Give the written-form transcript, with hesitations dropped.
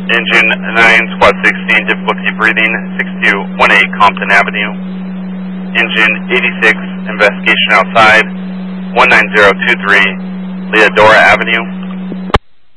Engine 9, Squad 16, difficulty breathing, 6218 Compton Avenue. Engine 86, investigation outside, 19023 Leodora Avenue.